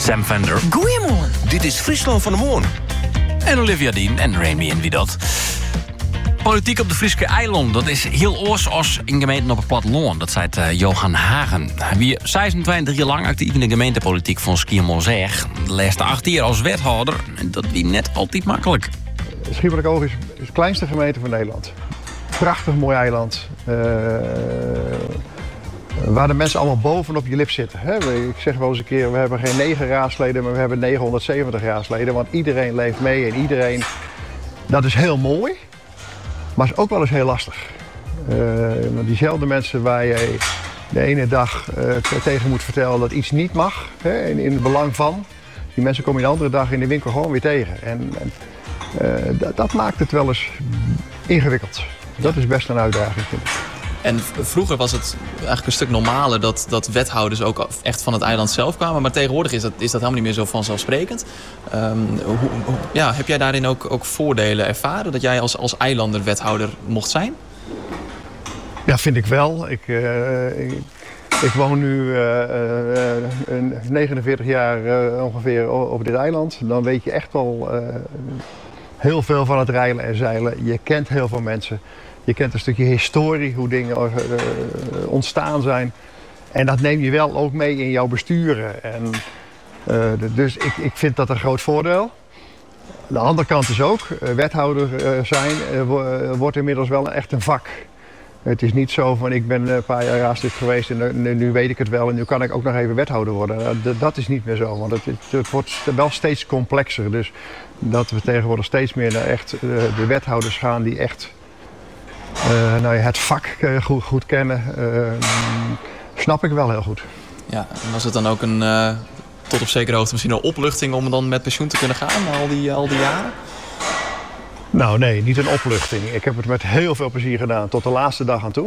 Sam Fender. Goeiemorgen. Dit is Friesland van de Morgen. En Olivia Dean en Remy en wie dat. Politiek op de Friese eilanden, dat is heel oors als in gemeenten op het platteland. Dat zei Johan Hagen. Wie 26 jaar lang actief in de gemeentepolitiek van Schiermonnikoog. De laatste 8 jaar als wethouder. En dat wie net altijd makkelijk. Schiermonnikoog is de kleinste gemeente van Nederland. Prachtig mooi eiland. Waar de mensen allemaal bovenop je lip zitten. Ik zeg wel eens een keer, we hebben geen 9 raadsleden, maar we hebben 970 raadsleden. Want iedereen leeft mee en iedereen... Dat is heel mooi, maar is ook wel eens heel lastig. Want diezelfde mensen waar je de ene dag tegen moet vertellen dat iets niet mag, in het belang van, die mensen kom je de andere dag in de winkel gewoon weer tegen. En dat maakt het wel eens ingewikkeld. Dat is best een uitdaging, vind ik. En vroeger was het eigenlijk een stuk normaler dat wethouders ook echt van het eiland zelf kwamen. Maar tegenwoordig is dat helemaal niet meer zo vanzelfsprekend. Heb jij daarin ook voordelen ervaren? Dat jij als eilander wethouder mocht zijn? Ja, vind ik wel. Ik woon nu 49 jaar ongeveer op dit eiland. Dan weet je echt wel heel veel van het reilen en zeilen. Je kent heel veel mensen. Je kent een stukje historie, hoe dingen ontstaan zijn. En dat neem je wel ook mee in jouw besturen. En, dus ik vind dat een groot voordeel. De andere kant is ook, wethouder zijn wordt inmiddels wel echt een vak. Het is niet zo van ik ben een paar jaar raadslid geweest en nu weet ik het wel en nu kan ik ook nog even wethouder worden. Dat is niet meer zo, want het wordt wel steeds complexer. Dus dat we tegenwoordig steeds meer naar echt de wethouders gaan die echt het vak goed kennen, snap ik wel heel goed. Ja, en was het dan ook een tot op zekere hoogte misschien een opluchting om dan met pensioen te kunnen gaan na al die jaren? Nou nee, niet een opluchting. Ik heb het met heel veel plezier gedaan tot de laatste dag aan toe.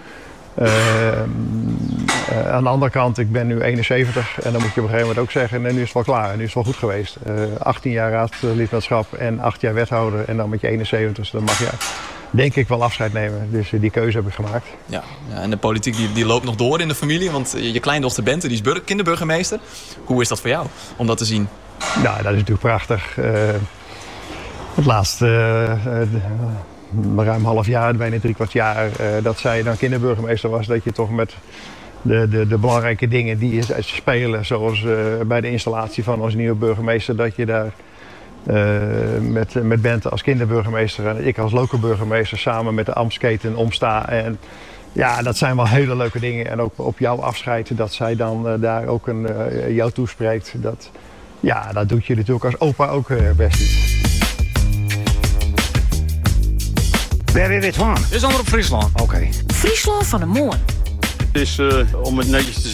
Aan de andere kant, ik ben nu 71 en dan moet je op een gegeven moment ook zeggen, nu is het wel klaar, nu is het wel goed geweest. 18 jaar raadslidmaatschap en 8 jaar wethouder en dan met je 71, dan mag je denk ik wel afscheid nemen. Dus die keuze heb ik gemaakt. Ja, en de politiek die loopt nog door in de familie, want je kleindochter Bente die is kinderburgemeester. Hoe is dat voor jou om dat te zien? Nou, dat is natuurlijk prachtig. Het laatste ruim half jaar, bijna 3/4 jaar, dat zij dan kinderburgemeester was, dat je toch met de belangrijke dingen die spelen, zoals bij de installatie van onze nieuwe burgemeester, dat je daar met Bente als kinderburgemeester en ik als lokale burgemeester samen met de ambtsketen omsta. En ja, dat zijn wel hele leuke dingen. En ook op jouw afscheid, dat zij dan daar ook jou toespreekt. Dat doet je natuurlijk als opa ook best iets. Waar is dit van? Dit is onder op Friesland. Oké. Friesland van de Morgen. Het is, om het netjes te